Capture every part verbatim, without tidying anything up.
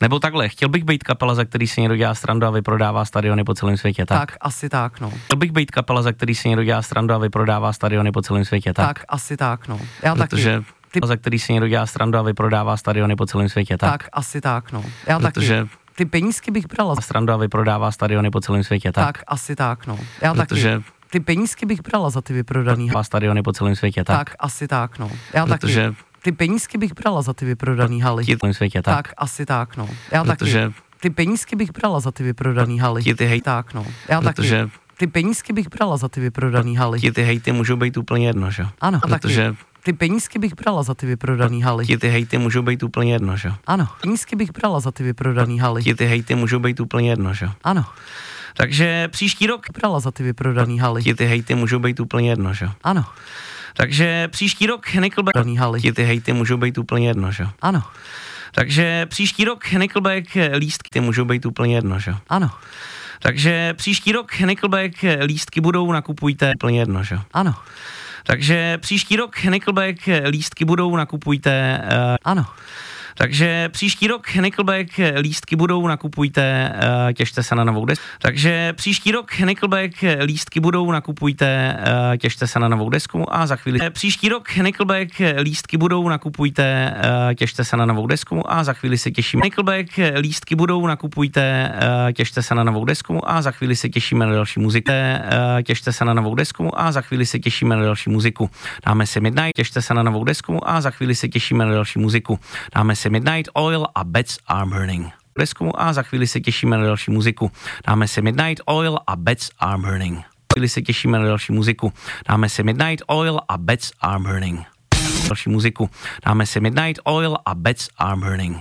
Nebo takhle, chtěl bych být kapela, za který si někdo dělá srandu a vyprodává stadiony po celém světě, tak? Tak, asi tak, no. Chtěl bych být kapela, za který si někdo dělá srandu a vyprodává stadiony po celém světě, tak? Tak, asi tak, no. Já Protože taky. Ty, za který si někdo dělá srandu a vyprodává stadiony po celém světě, tak? Tak, asi tak, no. Já Protože taky. Ty penízky bych brala. Srandu a vyprodává stadiony po celém světě, tak? Tak, asi tak, no. Já Protože taky. Ty penízky bych brala za ty vyprodaný. Stadiony po celém světě, tak? Tak, asi tak, no. Já Protože taky. Ty penízky bych brala za ty vyprodaný haly. Po celém světě, tak? Tak, asi tak, no. Já Protože taky. Ty penízky bych brala za ty vyprodaný haly. Ti ty hej, Tak, no. Já Protože taky. Ty penízky bych brala za ty vyprodaný haly. ti ty hejty můžou být úplně jedno, že? Ano, Protože taky. Ty penízky bych brala za ty vyprodaný haly. ti ty hejty můžou být úplně jedno, že? Ano, penízky bych brala za ty vyprodaný haly. Ti ty hejty můžou být úplně jedno, že? Ano, Takže příští rok brala za ty vyprodaný haly. ti ty hejty můžou být úplně jedno, že? Ano, Takže příští rok Nickelback vyprodaný haly. ti ty hejty můžou být úplně jedno, že? Ano, Takže příští rok Nickelback lístky ty můžou být úplně jedno, že? ano, Takže příští rok Nickelback lístky budou, nakupujte úplně jedno, že? ano, Takže příští rok Nickelback lístky budou, nakupujte. Uh, ano, takže příští rok Nickelback lístky budou, nakupujte, uh, těšte se na novou desku. Takže příští rok Nickelback lístky budou, nakupujte, uh, těšte se na novou desku a za chvíli. Příští rok Nickelback lístky budou, nakupujte, uh, těšte se na novou desku a za chvíli se těšíme. Nickelback lístky budou, nakupujte, uh, těšte se na novou desku a za chvíli se těšíme na další muziku. Uh, těšte se na novou desku a za chvíli se těšíme na další muziku. Dáme si Midnight, těšte se na novou desku a za chvíli se těšíme na další muziku. Dáme si Midnight Oil a Beds Are Burning. Desku a za chvíli se těšíme na další muziku. Dáme si Midnight Oil a Beds Are Burning. Chvíli se těšíme na další muziku. Dáme si Midnight Oil a Beds Are Burning. Další muziku. Dáme si Midnight Oil a Beds Are Burning.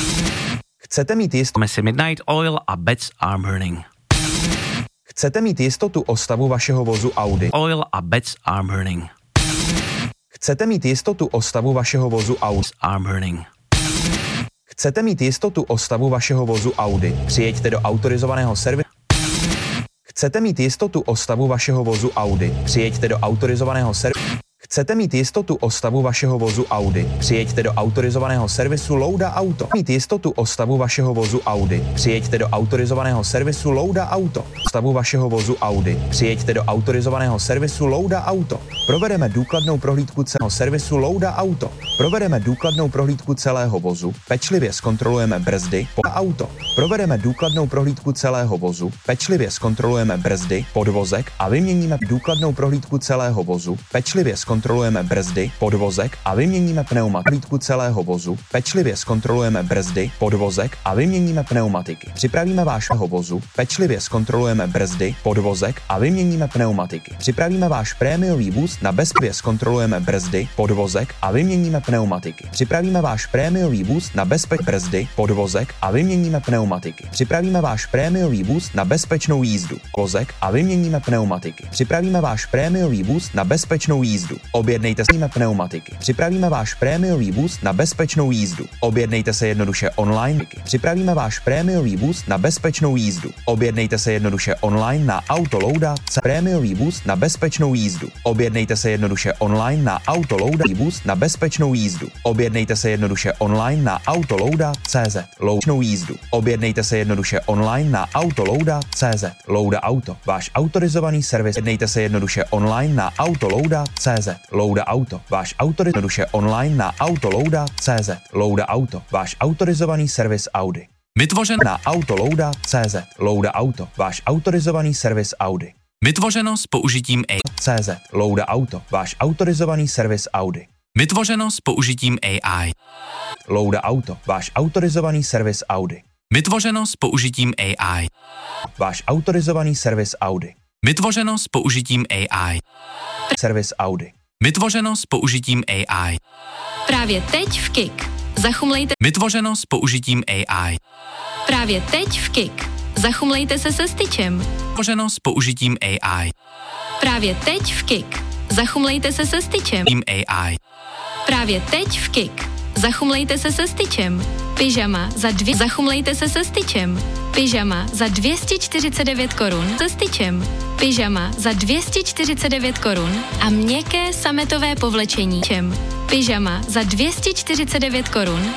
Chcete mít jistotu? Dáme si Midnight Oil a Beds Are Burning. Chcete mít jistotu o stavu vašeho vozu Audi? Oil a Beds Are Burning. Chcete mít jistotu o stavu vašeho vozu Audi? Are burning. Chcete mít jistotu o stavu vašeho vozu Audi? Přijeďte do autorizovaného servisu. Chcete mít jistotu o stavu vašeho vozu Audi? Přijeďte do autorizovaného servisu. Chcete mít jistotu o stavu vašeho vozu Audi? Přijeďte do autorizovaného servisu Louda Auto. Mít jistotu o stavu vašeho vozu Audi? Přijeďte do autorizovaného servisu Louda Auto. Stavu vašeho vozu Audi? Přijeďte do autorizovaného servisu Louda Auto. Provedeme důkladnou prohlídku celého servisu Louda Auto. Provedeme důkladnou prohlídku celého vozu. Pečlivě zkontrolujeme brzdy po auto. Provedeme důkladnou prohlídku celého vozu. Pečlivě zkontrolujeme brzdy, podvozek a vyměníme důkladnou prohlídku celého vozu. Pečlivě zkontrolujeme brzdy, podvozek a vyměníme pneumatiku celého vozu. Pečlivě zkontrolujeme brzdy, podvozek a vyměníme pneumatiky. Připravíme vášho vozu. Pečlivě zkontrolujeme brzdy, podvozek a vyměníme pneumatiky. Připravíme váš prémiový vůz na bezpečně zkontrolujeme brzdy, podvozek a vyměníme pneumatiky. Připravíme váš prémiový vůz na bezpečné brzdy, podvozek a vyměníme pneumatiky. Připravíme váš prémiový vůz na bezpečnou jízdu. Vozek a vyměníme pneumatiky. Připravíme váš prémiový vůz na bezpečnou jízdu. Objednejte si pneumatiky. Připravíme váš prémiový vůz na bezpečnou jízdu. Objednejte se jednoduše online. Připravíme váš prémiový vůz na bezpečnou jízdu. Objednejte se jednoduše online na Autolouda. Prémiový vůz na bezpečnou jízdu. Objednejte se jednoduše online na Autolouda. Vůz na bezpečnou jízdu. Objednejte se jednoduše online na Autolouda tečka cé zet. Loučnou jízdu. Objednejte se jednoduše online na Autolouda tečka cé zet. Louda Auto. Váš autorizovaný servis. Objednejte se jednoduše online na Autolouda tečka cé zet. Louda Auto. Váš autorizovaný jednoduše online na Autolouda tečka cé zet. Louda Auto. Váš autorizovaný servis Audi. Vytvořen Na Autolouda tečka cé zet. Louda Auto. Váš autorizovaný servis Audi. Vytvořeno s použitím A I. cé zet. Louda Auto. Váš autorizovaný servis Audi. Vytvořeno s použitím A I. Louda Auto. Váš autorizovaný servis Audi. Vytvořeno s použitím A I. Váš autorizovaný servis Audi. Vytvořeno s použitím A I. Servis Audi. Vytvořeno s použitím A I. Právě teď v Kik. Zachumlejte. Vytvořeno s použitím A I. Právě teď v Kik. Zachumlejte se se styčem. Vytvořeno s použitím A I. Právě teď v Kik. Zachumlejte se se styčem. Tím A I. Právě teď v Kik. Zachumlejte se se styčem. Pyžama za dvě... Zachumlejte se se styčem. Pyžama za dvě stě čtyřicet devět korun se styčem. Pyžama za dvě stě čtyřicet devět korun a měkké sametové povlečení. Pyžama za dvě stě čtyřicet devět korun